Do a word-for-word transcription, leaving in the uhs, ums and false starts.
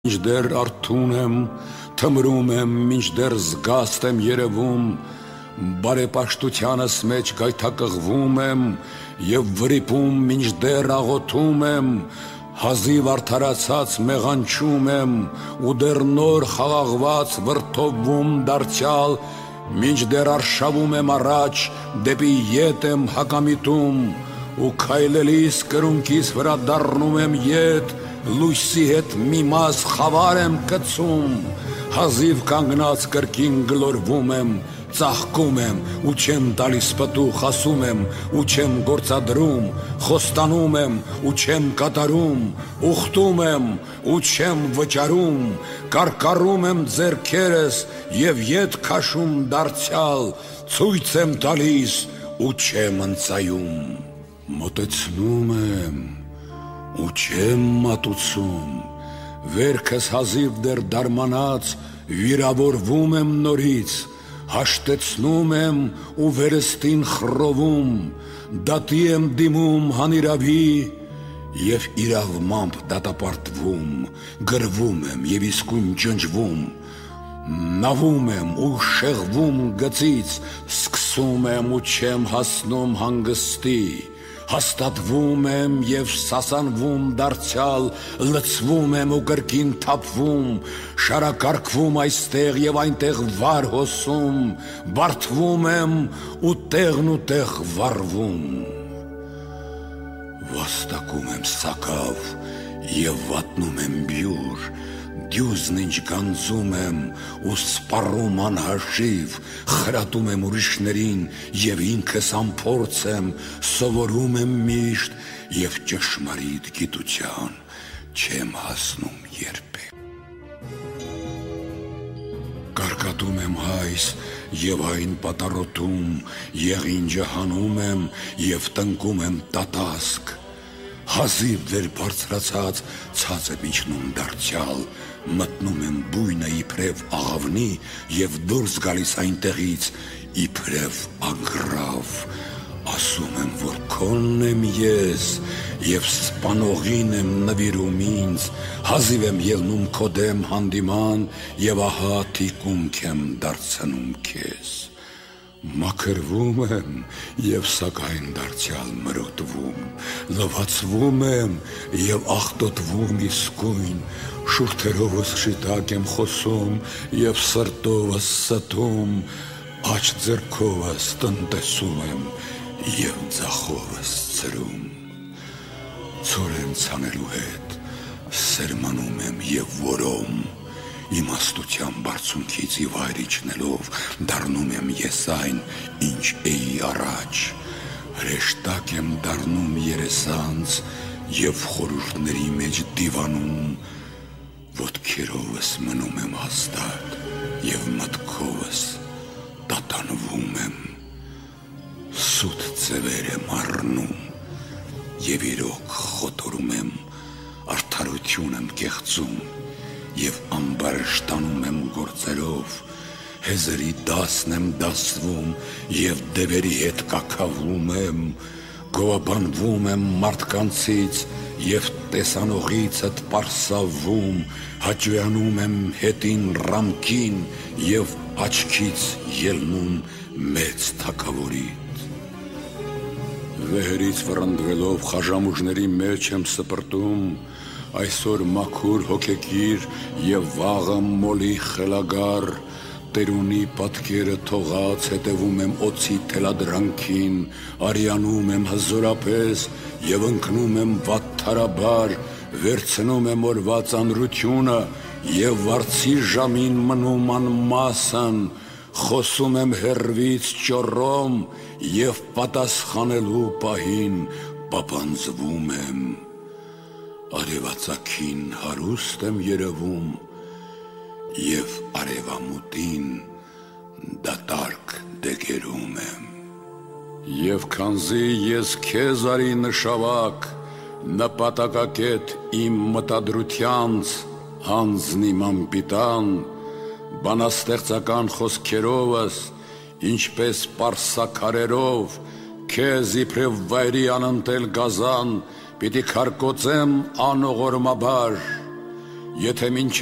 Մինչդեռ արթուն եմ, թմրում եմ, մինչդեռ զգաստ եմ երևում, բարեպաշտությանս մեջ գայթակղվում եմ և վրիպում մինչդեռ աղոթում եմ, հազիվ արդարացած մեղանչում եմ ու դեռ նոր խաղաղված վրդովվում դարձյալ, մինչդեռ արշավում եմ առաջ, դեպի ետ եմ հակամիտում ու քայլելիս կրունկիս վրա դառնում եմ ետ, լույսի հետ մի մաս խավար եմ գցում, հազիվ կանգնած կրկին գլորվում եմ, ծաղկում եմ ու չեմ տալիս պտուղ, ասում եմ ու չեմ գործադրում, խոստանում եմ ու չեմ կատարում, ուխտում եմ ու չեմ վճարում, կարկառում եմ ձեռքերս և ետ քաշում դարձյալ, ցույց եմ տալիս ու չեմ ընծայում, մոտեցնում եմ ու չեմ մատուցում, վերքս հազիվ դեռ դարմանած վիրավորվում եմ նորից, հաշտեցնում եմ ու վերստին խռովում, դատի եմ դիմում հանիրավի և իրավմամբ դատապարտվում, գրվում եմ և իսկույն ջնջվում, նավում եմ ու շեղվում գծից, սկսում եմ ու չեմ հասնում հանգստի, հաստատվում եմ և սասանվում դարձյալ, լցվում եմ ու կրկին թափվում, շարակարգվում այստեղ և այնտեղ վար հոսում, բարդվում եմ ու տեղն ու տեղ վառվում, վաստակում եմ սակավ և վատնում եմ բյուր, դյուզն ինչ գանձում եմ ու սպառում անհաշիվ, խրատում եմ ուրիշներին և ինքս անփորձ եմ, սովորում եմ միշտ և ճշմարիտ գիտության չեմ հասնում երբեք։ Կարկատում եմ հայս և այն պատառոտում, եղինջը հանում եմ և տնկում եմ տատասկ, հազիվ վեր բարձրացած ցած եմ իջնում դարձյալ, մտնում եմ բույնը իբրև աղավնի և դուրս գալիս այնտեղից իբրև ագռավ, ասում եմ, որ քոնն եմ ես և սպանողին եմ նվիրում ինձ, հազիվ եմ ելնում քո դեմ հանդիման և ահա թիկունք եմ դարձնում քեզ, մաքրվում եմ և սակայն դարձյալ մրոտվում, լվացվում եմ և աղտոտվում իսկույն, շուրթերովս շիտակ եմ խոսում և սրտովս ստում, աջ ձեռքովս տնտեսում եմ և ձախովս ցրում, ցորեն ցանելու հետ սերմանում եմ և որոմ, իմաստության բարձունքից ի վայր իջնելով դառնում եմ ես այն, ինչ էի առաջ, հրեշտակ եմ դառնում երեսանց և խորհուրդների մեջ դիվանում, ոտքերովս մնում եմ հաստատ և մտքովս տատանվում եմ, սուտ ձևեր եմ առնում և իրոք խոտորում եմ, արդարություն եմ կեղծում և ամբարշտանում եմ գործերով, հեզրի դասն եմ դասվում և դևերի հետ կաքավում եմ, գովաբանվում եմ մարդկանցից և տեսանողիցդ պարսավում, հաճոյանում եմ հետին ռամքին և աչքից ելնում մեծ թագավորիդ, վեհերից վռնդվելով խաժամուժների մեջ եմ սպրտում, այսօր մաքուր հոգեկիր և վաղը մոլի խելագար, տերունի պատկերը թողած հետևում եմ օձի թելադրանքին, արյանում եմ հզորապես և ընկնում եմ վատթարաբար, վերցնում եմ օրվա ծանրությունը և վարձի ժամին մնում անմասն, խոսում եմ հեռվից ճոռոմ և պատասխանելու պահին պապանձվում եմ, արևածագին հարուստ եմ երևում և արևամուտին դատարկ դեգերում եմ, և քանզի ես քեզ արի նշավակ, նպատակակետ իմ մտադրությանց, հանձն իմ անպիտան, բանաստեղծական խոսքերովս, ինչպես պարսաքարերով, քեզ իբրև վայրի անընտել գազան, պիտի քարկոծեմ անողորմաբար, եթե մինչ